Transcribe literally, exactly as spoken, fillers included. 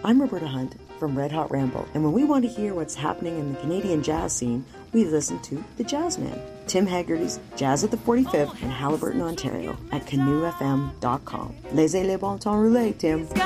I'm Roberta Hunt from Red Hot Ramble, and when we want to hear what's happening in the Canadian jazz scene, we listen to The Jazzman, Tim Haggerty's Jazz at the forty-fifth in Haliburton, Ontario, at canoe f m dot com. Laissez les bon temps rouler, Tim.